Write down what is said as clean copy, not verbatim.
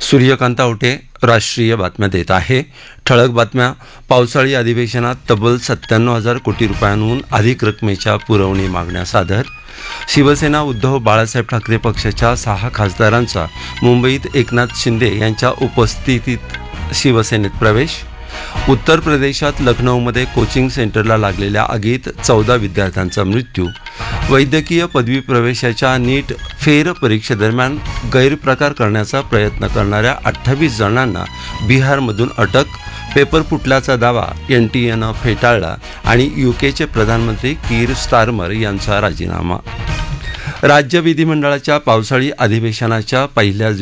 सूर्यकांत आवटे राष्ट्रीय बातम्या देत आहे. ठळक बातम्या. पावसाळी अधिवेशनात तब्बल 97,000 कोटी रुपयांहून अधिक रकमेच्या पुरवणी मागण्या सादर. शिवसेना उद्धव बाळासाहेब ठाकरे पक्षाच्या 6 खासदारांचा मुंबईत एकनाथ शिंदे यांच्या उपस्थितीत शिवसेनेत प्रवेश. उत्तर प्रदेशात लखनौमध्ये कोचिंग सेंटरला लागलेल्या आगीत 14 विद्यार्थ्यांचा मृत्यू. वैद्यकीय पदवी प्रवेशाच्या नीट फेर परीक्षेदरम्यान गैरप्रकार करण्याचा प्रयत्न करणाऱ्या 28 जणांना बिहारमधून अटक. पेपर फुटल्याचा दावा NTAनं फेटाळला आणि UKचे प्रधानमंत्री कीर स्टारमर यांचा राजीनामा. राज्य विधिमंडळाच्या पावसाळी अधिवेशनाच्या पहिल्याच